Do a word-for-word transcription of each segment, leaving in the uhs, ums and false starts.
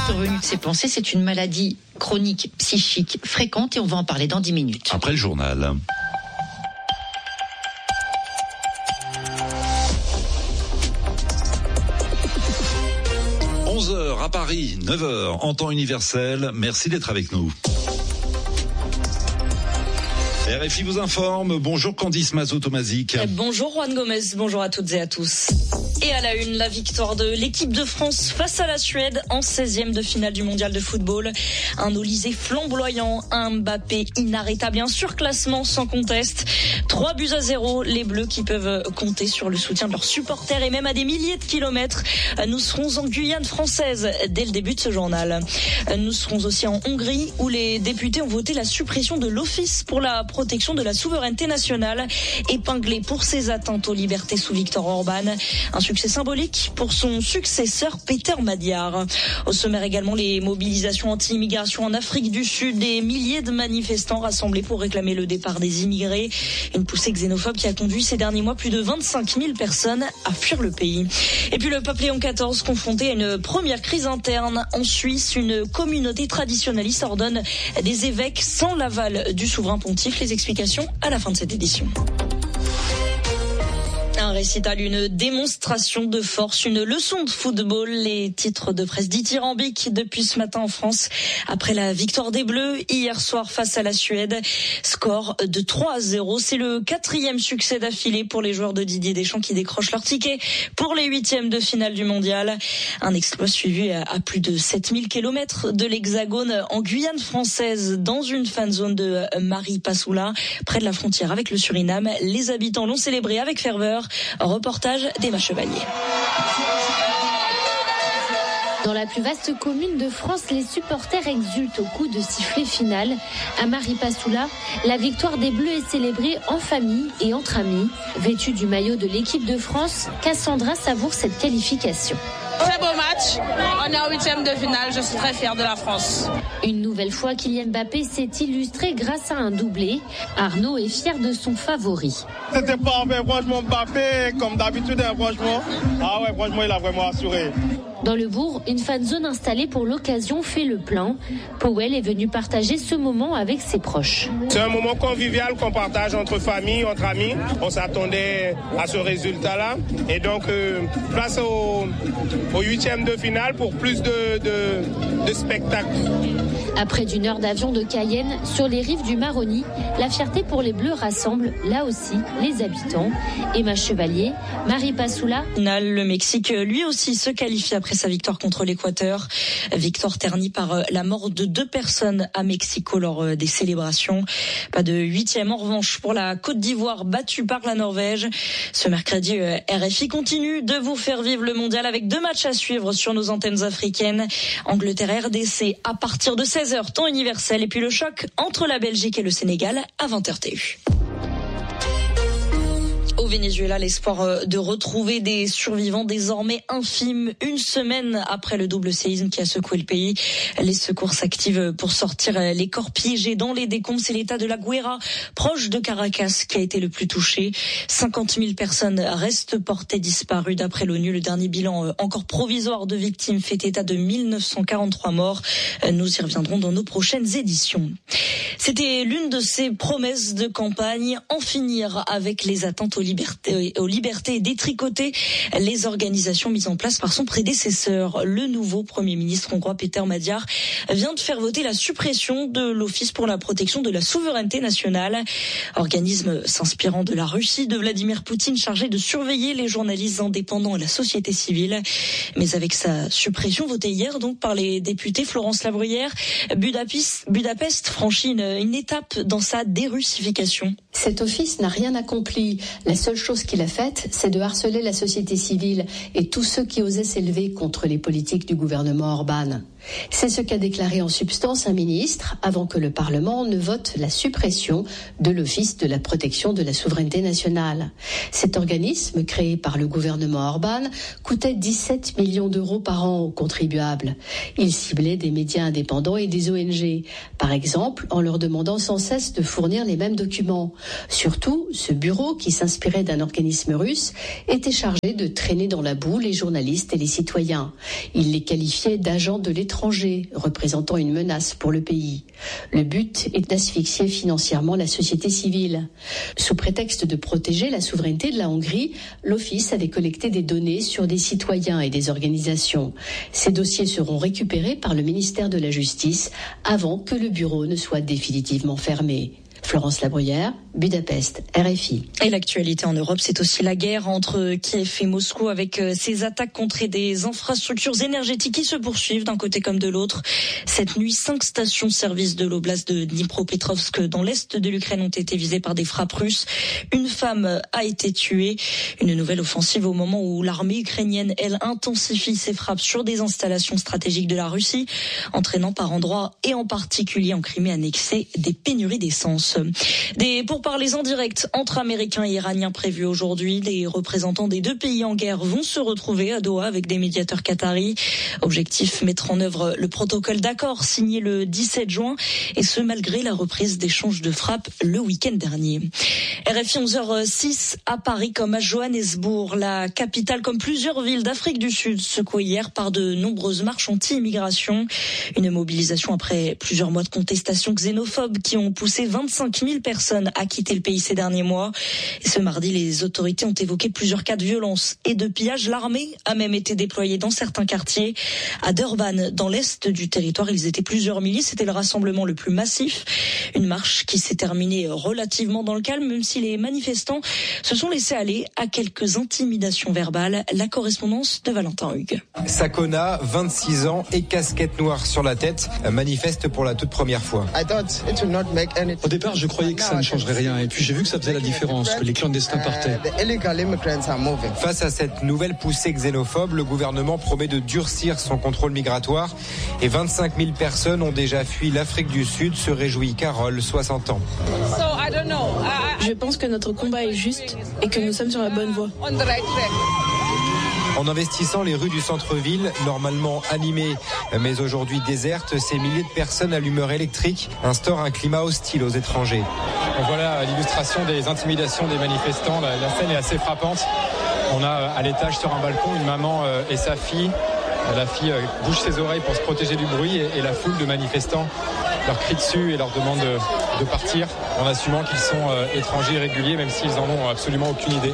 Survenue de ses pensées, c'est une maladie chronique psychique fréquente et on va en parler dans dix minutes. Après le journal. onze heures à Paris, neuf heures en temps universel. Merci d'être avec nous. R F I vous informe. Bonjour Candice Mazot-Tomazic. Bonjour Juan Gomez, bonjour à toutes et à tous. Et à la une, la victoire de l'équipe de France face à la Suède en seizième de finale du mondial de football. Un Olysée flamboyant, un Mbappé inarrêtable et un surclassement sans conteste. Trois buts à zéro, les Bleus qui peuvent compter sur le soutien de leurs supporters et même à des milliers de kilomètres. Nous serons en Guyane française dès le début de ce journal. Nous serons aussi en Hongrie où les députés ont voté la suppression de l'Office pour la protection de la souveraineté nationale, épinglé pour ses atteintes aux libertés sous Viktor Orban. Un succès symbolique pour son successeur Peter Madiar. Au sommaire également les mobilisations anti-immigration en Afrique du Sud, des milliers de manifestants rassemblés pour réclamer le départ des immigrés. Une poussée xénophobe qui a conduit ces derniers mois plus de vingt-cinq mille personnes à fuir le pays. Et puis le pape Léon quatorze confronté à une première crise interne. En Suisse, une communauté traditionnaliste ordonne des évêques sans l'aval du souverain pontife. Les explications à la fin de cette édition. Un récital, une démonstration de force, une leçon de football. Les titres de presse dithyrambiques depuis ce matin en France après la victoire des Bleus hier soir face à la Suède. Score de trois à zéro. C'est le quatrième succès d'affilée pour les joueurs de Didier Deschamps qui décrochent leur ticket pour les huitièmes de finale du mondial. Un exploit suivi à plus de sept mille kilomètres de l'Hexagone en Guyane française dans une fan zone de Maripasoula près de la frontière avec le Suriname. Les habitants l'ont célébré avec ferveur. Reportage d'Emma Chevalier. Dans la plus vaste commune de France, les supporters exultent au coup de sifflet final. À Maripasoula, la victoire des Bleus est célébrée en famille et entre amis. Vêtue du maillot de l'équipe de France, Cassandra savoure cette qualification. Très beau match, on est en huitième de finale, je suis très fière de la France. Une nouvelle fois, Kylian Mbappé s'est illustré grâce à un doublé. Arnaud est fier de son favori. C'était parfait, franchement Mbappé, comme d'habitude, hein, franchement. Ah ouais, franchement, il a vraiment assuré. Dans le bourg, une fan zone installée pour l'occasion fait le plein. Powell est venu partager ce moment avec ses proches. C'est un moment convivial qu'on partage entre familles, entre amis. On s'attendait à ce résultat-là. Et donc, euh, place au, au huitième de finale pour plus de, de, de spectacles. Après d'une heure d'avion de Cayenne, sur les rives du Maroni, la fierté pour les Bleus rassemble, là aussi, les habitants. Emma Chevalier, Maripasoula. Le Mexique, lui aussi, se qualifie après sa victoire contre l'Équateur. Victoire ternie par la mort de deux personnes à Mexico lors des célébrations. Pas de huitième en revanche pour la Côte d'Ivoire battue par la Norvège. Ce mercredi, R F I continue de vous faire vivre le mondial avec deux matchs à suivre sur nos antennes africaines. Angleterre R D C à partir de seize heures temps universel et puis le choc entre la Belgique et le Sénégal à vingt heures T U. Au Venezuela, l'espoir de retrouver des survivants désormais infime. Une semaine après le double séisme qui a secoué le pays, les secours s'activent pour sortir les corps piégés dans les décombres. C'est l'état de la Guaira, proche de Caracas, qui a été le plus touché. cinquante mille personnes restent portées disparues d'après l'ONU. Le dernier bilan encore provisoire de victimes fait état de mille neuf cent quarante-trois morts. Nous y reviendrons dans nos prochaines éditions. C'était l'une de ses promesses de campagne, en finir avec les atteintes aux libertés, aux libertés et détricoter les organisations mises en place par son prédécesseur. Le nouveau Premier ministre hongrois Peter Madiar vient de faire voter la suppression de l'Office pour la protection de la souveraineté nationale, organisme s'inspirant de la Russie de Vladimir Poutine chargé de surveiller les journalistes indépendants et la société civile. Mais avec sa suppression votée hier donc par les députés, Florence Labruyère, Budapest, Budapest franchit une, une étape dans sa dérussification. Cet office n'a rien accompli. La seule chose qu'il a faite, c'est de harceler la société civile et tous ceux qui osaient s'élever contre les politiques du gouvernement Orban. C'est ce qu'a déclaré en substance un ministre avant que le Parlement ne vote la suppression de l'Office de la protection de la souveraineté nationale. Cet organisme, créé par le gouvernement Orban, coûtait dix-sept millions d'euros par an aux contribuables. Il ciblait des médias indépendants et des O N G, par exemple en leur demandant sans cesse de fournir les mêmes documents. Surtout, ce bureau, qui s'inspirait retiré d'un organisme russe, était chargé de traîner dans la boue les journalistes et les citoyens. Il les qualifiait d'agents de l'étranger, représentant une menace pour le pays. Le but est d'asphyxier financièrement la société civile. Sous prétexte de protéger la souveraineté de la Hongrie, l'Office avait collecté des données sur des citoyens et des organisations. Ces dossiers seront récupérés par le ministère de la Justice avant que le bureau ne soit définitivement fermé. Florence Labruyère, Budapest, R F I. Et l'actualité en Europe, c'est aussi la guerre entre Kiev et Moscou avec ces attaques contre des infrastructures énergétiques qui se poursuivent d'un côté comme de l'autre. Cette nuit, cinq stations-service de l'oblast de Dnipropetrovsk dans l'est de l'Ukraine ont été visées par des frappes russes. Une femme a été tuée. Une nouvelle offensive au moment où l'armée ukrainienne, elle, intensifie ses frappes sur des installations stratégiques de la Russie, entraînant par endroits et en particulier en Crimée annexée des pénuries d'essence. Des pourparlers en direct entre Américains et Iraniens prévus aujourd'hui. Les représentants des deux pays en guerre vont se retrouver à Doha avec des médiateurs qataris. Objectif, mettre en œuvre le protocole d'accord signé le dix-sept juin, et ce malgré la reprise d'échanges de frappes le week-end dernier. R F I onze heures six à Paris comme à Johannesburg, la capitale comme plusieurs villes d'Afrique du Sud secouées hier par de nombreuses marches anti-immigration. Une mobilisation après plusieurs mois de contestation xénophobe qui ont poussé vingt-cinq mille personnes à quitter le pays ces derniers mois. Et ce mardi, les autorités ont évoqué plusieurs cas de violence et de pillage. L'armée a même été déployée dans certains quartiers. À Durban, dans l'est du territoire, ils étaient plusieurs milliers. C'était le rassemblement le plus massif. Une marche qui s'est terminée relativement dans le calme, même si les manifestants se sont laissés aller à quelques intimidations verbales. La correspondance de Valentin Hugues. Sakona, vingt-six ans et casquette noire sur la tête, manifeste pour la toute première fois. Au départ, je croyais que ça ne changerait rien. Et puis j'ai vu que ça faisait la différence, que les clandestins partaient. Face à cette nouvelle poussée xénophobe, le gouvernement promet de durcir son contrôle migratoire. Et vingt-cinq mille personnes ont déjà fui l'Afrique du Sud, se réjouit Carole, soixante ans. Je pense que notre combat est juste et que nous sommes sur la bonne voie. En investissant les rues du centre-ville, normalement animées, mais aujourd'hui désertes, ces milliers de personnes allumeurs électriques instaurent un climat hostile aux étrangers. Voilà l'illustration des intimidations des manifestants. La, la scène est assez frappante. On a à l'étage sur un balcon une maman et sa fille. La fille bouge ses oreilles pour se protéger du bruit et, et la foule de manifestants leur crie dessus et leur demande de, de partir en assumant qu'ils sont étrangers irréguliers, même s'ils en ont absolument aucune idée.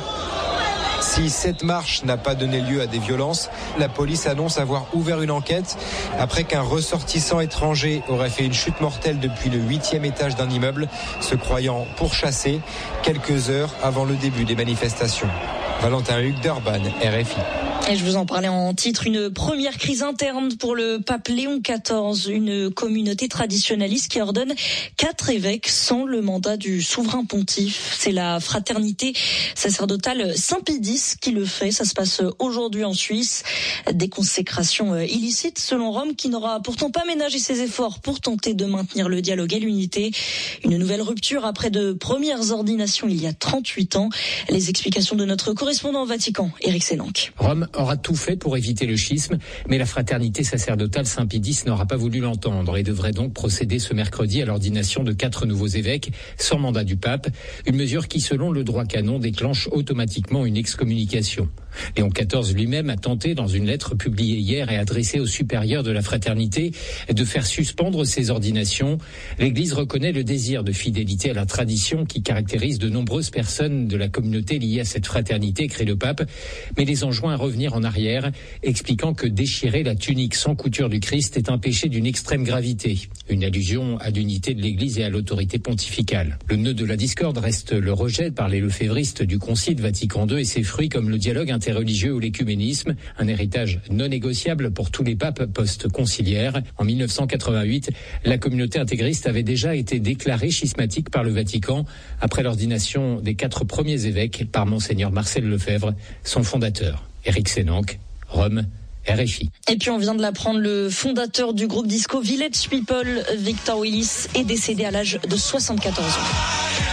Si cette marche n'a pas donné lieu à des violences, la police annonce avoir ouvert une enquête après qu'un ressortissant étranger aurait fait une chute mortelle depuis le huitième étage d'un immeuble, se croyant pourchassé quelques heures avant le début des manifestations. Valentin Hugues, Durban, R F I. Et je vous en parlais en titre, une première crise interne pour le pape Léon quatorze, une communauté traditionnaliste qui ordonne quatre évêques sans le mandat du souverain pontife. C'est la fraternité sacerdotale Saint-Pédis qui le fait. Ça se passe aujourd'hui en Suisse. Des consécrations illicites selon Rome, qui n'aura pourtant pas ménagé ses efforts pour tenter de maintenir le dialogue et l'unité. Une nouvelle rupture après de premières ordinations il y a trente-huit ans. Les explications de notre correspondant au Vatican, Éric Sénanque. Rome aura tout fait pour éviter le schisme, mais la fraternité sacerdotale Saint-Pédis n'aura pas voulu l'entendre et devrait donc procéder ce mercredi à l'ordination de quatre nouveaux évêques sans mandat du pape, une mesure qui, selon le droit canon, déclenche automatiquement une excommunication. Léon quatorze lui-même a tenté, dans une lettre publiée hier et adressée aux supérieurs de la fraternité, de faire suspendre ces ordinations. L'Église reconnaît le désir de fidélité à la tradition qui caractérise de nombreuses personnes de la communauté liée à cette fraternité, écrit le pape, mais les enjoint à revenir en arrière, expliquant que déchirer la tunique sans couture du Christ est un péché d'une extrême gravité, une allusion à l'unité de l'Église et à l'autorité pontificale. Le nœud de la discorde reste le rejet par les lefévristes du Concile Vatican deux et ses fruits comme le dialogue interreligieux ou l'écuménisme, un héritage non négociable pour tous les papes post-conciliaires. En mille neuf cent quatre-vingt-huit, la communauté intégriste avait déjà été déclarée schismatique par le Vatican après l'ordination des quatre premiers évêques par Monseigneur Marcel Lefebvre, son fondateur. Éric Sénanque, Rome, R F I. Et puis on vient de l'apprendre, le fondateur du groupe disco Village People, Victor Willis, est décédé à l'âge de soixante-quatorze ans.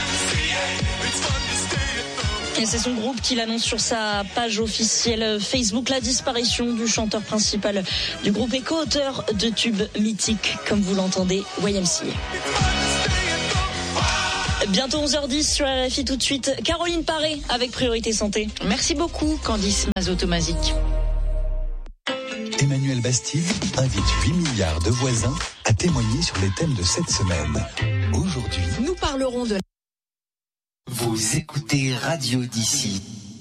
Et c'est son groupe qui l'annonce sur sa page officielle Facebook, la disparition du chanteur principal du groupe et co-auteur de tubes mythiques, comme vous l'entendez, Y M C A. Bientôt onze heures dix sur R F I, tout de suite. Caroline Paré avec Priorité Santé. Merci beaucoup, Candice Mazotomazic. Emmanuel Bastide invite huit milliards de voisins à témoigner sur les thèmes de cette semaine. Aujourd'hui, nous parlerons de... Vous écoutez Radio d'ici.